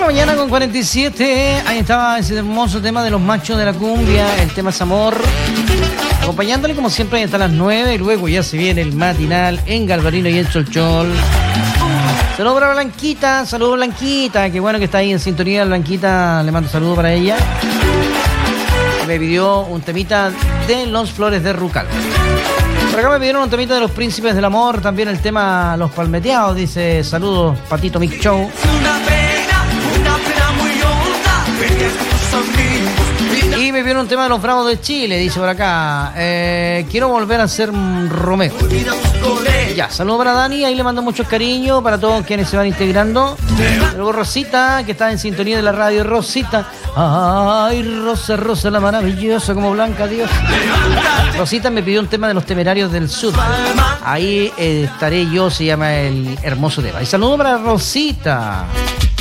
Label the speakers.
Speaker 1: la mañana con 47. Ahí estaba ese hermoso tema de los machos de la cumbia. El tema es amor. Acompañándole como siempre hasta las 9. Y luego ya se viene el matinal en Galvarino y en Cholchol. Saludos para Blanquita. Saludos Blanquita. Qué bueno que está ahí en sintonía. Blanquita, le mando saludos para ella. Me pidió un temita de Los Flores de Rucal. Por acá me pidieron un temita de Los Príncipes del Amor. También el tema Los Palmeteados. Dice saludos Patito Mix Show.
Speaker 2: Una pena muy honda. Venías con tus amigos.
Speaker 1: Y me pidieron un tema de Los Bravos de Chile. Dice por acá quiero volver a ser Romeo.
Speaker 2: Olvida tus colegas.
Speaker 1: Ya, saludos para Dani. Ahí le mando mucho cariño para todos quienes se van integrando. Luego Rosita, que está en sintonía de la radio. Rosita. Ay, Rosa, Rosa, la maravillosa como Blanca, Dios. Rosita me pidió un tema de Los Temerarios del Sur. Ahí estaré yo, se llama el hermoso tema. Y saludos para Rosita.